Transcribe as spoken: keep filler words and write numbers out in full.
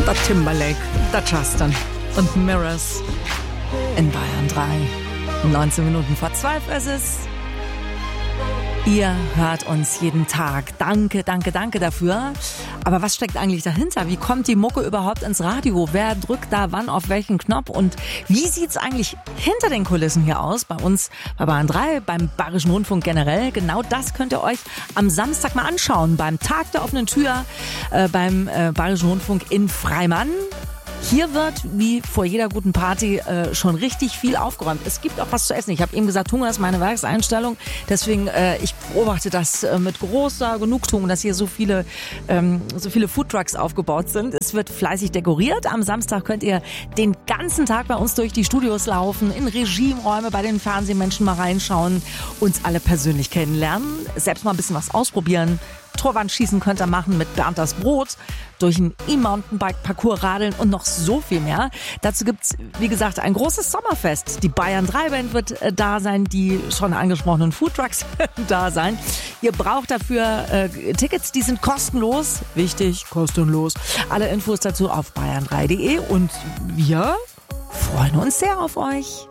der Timberlake, der Justin und Mirrors in Bayern drei. neunzehn Minuten vor zwölf ist es. Ihr hört uns jeden Tag. Danke, danke, danke dafür. Aber was steckt eigentlich dahinter? Wie kommt die Mucke überhaupt ins Radio? Wer drückt da wann auf welchen Knopf? Und wie sieht's eigentlich hinter den Kulissen hier aus? Bei uns bei Bayern drei, beim Bayerischen Rundfunk generell. Genau das könnt ihr euch am Samstag mal anschauen. Beim Tag der offenen Tür äh, beim äh, Bayerischen Rundfunk in Freimann. Hier wird, wie vor jeder guten Party, äh, schon richtig viel aufgeräumt. Es gibt auch was zu essen. Ich habe eben gesagt, Hunger ist meine Werkseinstellung. Deswegen, äh, ich beobachte das äh, mit großer Genugtuung, dass hier so viele, ähm, so viele Foodtrucks aufgebaut sind. Es wird fleißig dekoriert. Am Samstag könnt ihr den ganzen Tag bei uns durch die Studios laufen, in Regieräume bei den Fernsehmenschen mal reinschauen, uns alle persönlich kennenlernen, selbst mal ein bisschen was ausprobieren. Torwandschießen könnt ihr machen mit Bernd das Brot, durch ein E-Mountainbike-Parcours radeln und noch so viel mehr. Dazu gibt's, wie gesagt, ein großes Sommerfest. Die Bayern drei Band wird äh, da sein, die schon angesprochenen Foodtrucks da sein. Ihr braucht dafür äh, Tickets, die sind kostenlos. Wichtig, kostenlos. Alle Infos dazu auf bayern drei punkt de und wir freuen uns sehr auf euch.